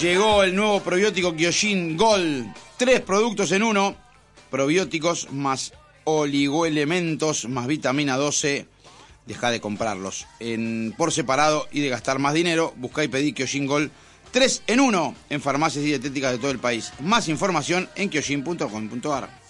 Llegó el nuevo probiótico Kyojin Gold. 3 productos en uno. Probióticos más oligoelementos más vitamina 12. Deja de comprarlos por separado y de gastar más dinero. Buscá y pedí Kyojin Gold 3 en 1 en farmacias y dietéticas de todo el país. Más información en kyojin.com.ar.